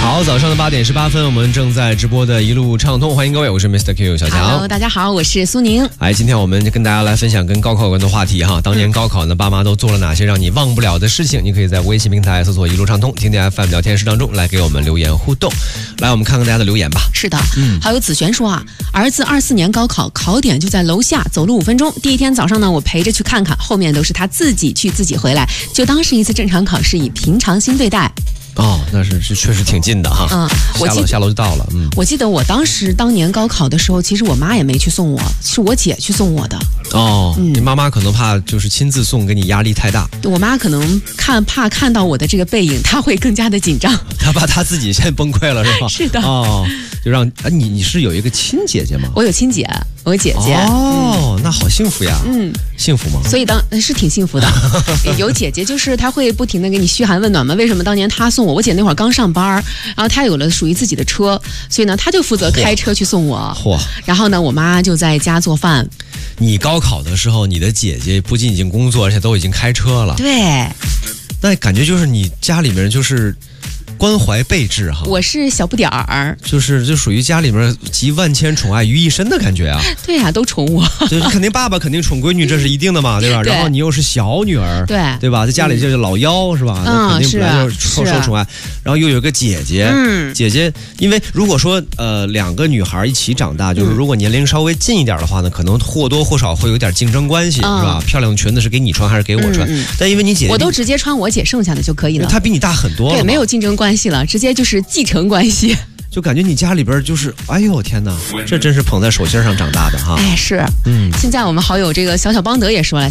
好，早上的8点18分，我们正在直播的一路畅通，欢迎各位，我是 Mr. Q 小强。 Hello， 大家好，我是苏宁。 今天我们跟大家来分享跟高考有关的话题哈。当年高考呢，爸妈都做了哪些让你忘不了的事情？你可以在微信平台搜索一路畅通，听听 FM 聊天室当中来给我们留言互动。来，我们看看大家的留言吧。 是的，还有子璇说啊，儿子24年高考，考点就在楼下，走路5分钟。第一天早上呢，我陪着去看看，后面都是他自己去自己回来，就当是一次正常考试，以平常心对待。 哦，那是确实挺近的哈。下楼就到了。 我记得我当年高考的时候，其实我妈也没去送我，是我姐去送我的。 你妈妈可能怕就是亲自送给你压力太大。 我妈可能怕看到我的这个背影，她会更加的紧张。 她怕她自己先崩溃了是吧？ 是的。 就让你是有一个亲姐姐吗？ 我有亲姐，我有姐姐。 那好幸福呀。幸福吗？ 所以是挺幸福的。有姐姐就是她会不停的给你嘘寒问暖嘛。为什么当年她送我姐那会儿刚上班，然后她有了属于自己的车，所以呢她就负责开车去送我。然后呢我妈就在家做饭。 你高考的时候，你的姐姐不仅已经工作，而且都已经开车了。 对。 那感觉就是你家里面就是关怀备至哈。 我是小不点儿，就属于家里面集万千宠爱于一身的感觉啊。 对呀，都宠我。 就是肯定爸爸肯定宠闺女，这是一定的嘛，对吧？然后你又是小女儿，对吧？在家里就是老幺是吧？那肯定本来就受宠爱。然后又有个姐姐，姐姐，因为如果说2个女孩一起长大，就是如果年龄稍微近一点的话呢，可能或多或少会有点竞争关系，是吧？漂亮的裙子是给你穿还是给我穿？但因为你姐姐， 我都直接穿我姐剩下的就可以了。 她比你大很多了， 对，没有竞争关系了，直接就是继承关系。 就感觉你家里边就是，哎呦天哪，这真是捧在手心上长大的哈。 是。现在我们好友这个小邦德也说了。